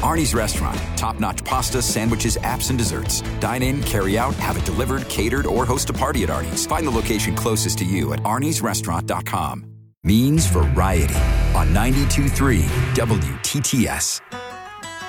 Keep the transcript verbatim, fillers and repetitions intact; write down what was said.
Arnie's Restaurant. Top-notch pasta, sandwiches, apps, and desserts. Dine in, carry out, have it delivered, catered, or host a party at Arnie's. Find the location closest to you at arnies restaurant dot com. Means variety on ninety-two point three W T T S.